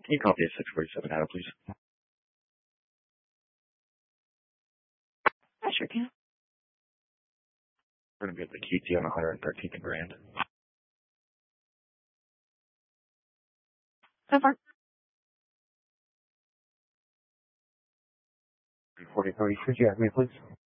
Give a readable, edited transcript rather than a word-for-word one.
Can you copy a 647 out, please? I sure can. We're going to be at the QT on 113th and Grand. So far. 4030, could you have me, please?